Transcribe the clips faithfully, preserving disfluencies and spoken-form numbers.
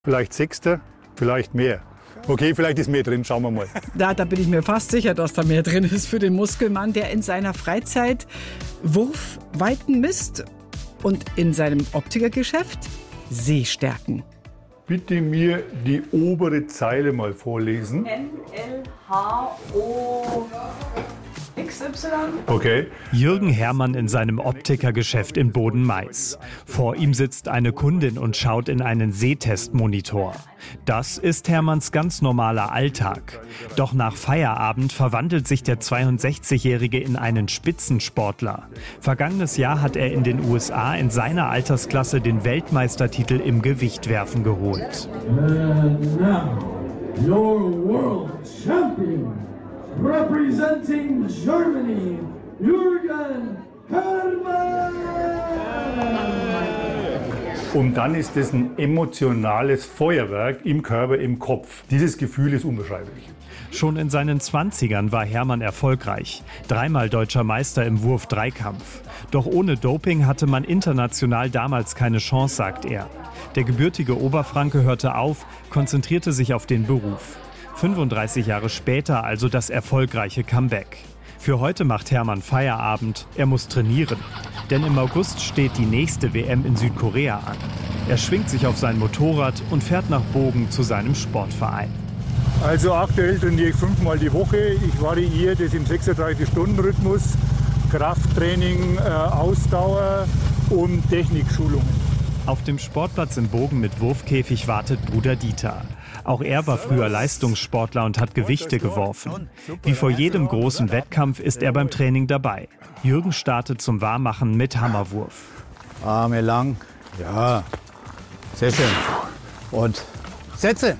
Vielleicht Sechster, vielleicht mehr. Okay, vielleicht ist mehr drin, schauen wir mal. Da, da bin ich mir fast sicher, dass da mehr drin ist für den Muskelmann, der in seiner Freizeit Wurfweiten misst und in seinem Optikergeschäft Sehstärken. Bitte mir die obere Zeile mal vorlesen. N L H O X Y. Okay. Jürgen Hermann in seinem Optikergeschäft in Boden-Mais. Vor ihm sitzt eine Kundin und schaut in einen Sehtestmonitor. Das ist Hermanns ganz normaler Alltag. Doch nach Feierabend verwandelt sich der zweiundsechzigjährige in einen Spitzensportler. Vergangenes Jahr hat er in den U S A in seiner Altersklasse den Weltmeistertitel im Gewichtwerfen geholt. And now, your world champion, representing Germany, Jürgen Hermann! Und dann ist es ein emotionales Feuerwerk im Körper, im Kopf. Dieses Gefühl ist unbeschreiblich. Schon in seinen Zwanzigern war Hermann erfolgreich. Dreimal deutscher Meister im Wurf-Dreikampf. Doch ohne Doping hatte man international damals keine Chance, sagt er. Der gebürtige Oberfranke hörte auf, konzentrierte sich auf den Beruf. fünfunddreißig Jahre später also das erfolgreiche Comeback. Für heute macht Hermann Feierabend, er muss trainieren. Denn im August steht die nächste W M in Südkorea an. Er schwingt sich auf sein Motorrad und fährt nach Bogen zu seinem Sportverein. Also aktuell trainiere ich fünfmal die Woche. Ich variiere das im sechsunddreißig-Stunden-Rhythmus. Krafttraining, äh, Ausdauer und Technikschulungen. Auf dem Sportplatz in Bogen mit Wurfkäfig wartet Bruder Dieter. Auch er war früher Leistungssportler und hat Gewichte geworfen. Wie vor jedem großen Wettkampf ist er beim Training dabei. Jürgen startet zum Warmmachen mit Hammerwurf. Arme lang. Ja. Sehr schön. Und Sätze.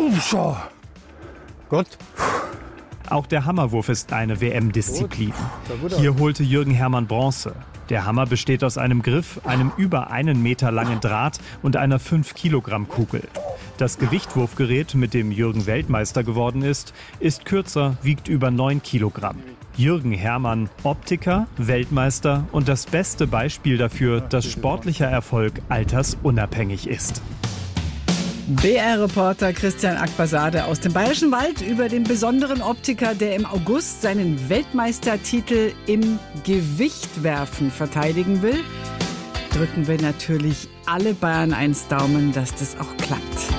Gut. Auch der Hammerwurf ist eine W M-Disziplin. Hier holte Jürgen Hermann Bronze. Der Hammer besteht aus einem Griff, einem über einen Meter langen Draht und einer fünf Kilogramm Kugel. Das Gewichtwurfgerät, mit dem Jürgen Weltmeister geworden ist, ist kürzer, wiegt über neun Kilogramm. Jürgen Hermann, Optiker, Weltmeister und das beste Beispiel dafür, dass sportlicher Erfolg altersunabhängig ist. B R-Reporter Christian Akbasade aus dem Bayerischen Wald über den besonderen Optiker, der im August seinen Weltmeistertitel im Gewichtwerfen verteidigen will. Drücken wir natürlich alle Bayern eins Daumen, dass das auch klappt.